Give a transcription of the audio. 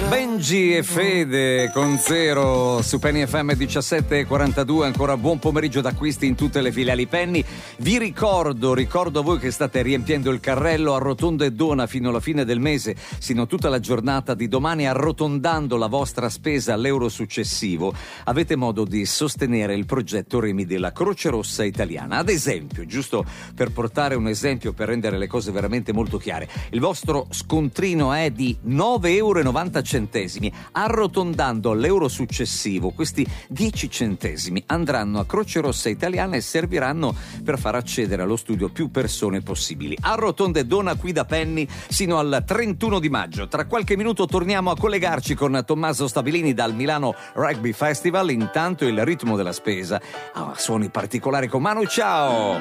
Benji e Fede con Zero su Penny FM 17:42. Ancora buon pomeriggio d'acquisti in tutte le filiali Penny. Vi ricordo a voi che state riempiendo il carrello, Arrotonda e dona fino alla fine del mese, sino tutta la giornata di domani, arrotondando la vostra spesa all'euro successivo. Avete modo di sostenere il progetto Remi della Croce Rossa Italiana. Ad esempio, giusto per portare un esempio, per rendere le cose veramente molto chiare, il vostro scontrino è di 9,90 €. Arrotondando all'euro successivo, questi 10 centesimi andranno a Croce Rossa Italiana e serviranno per far accedere allo studio più persone possibili. Arrotonda e dona qui da Penny sino al 31 di maggio. Tra qualche minuto torniamo a collegarci con Tommaso Stabilini dal Milano Rugby Festival. Intanto il ritmo della spesa. Suoni particolari con Manu. Ciao!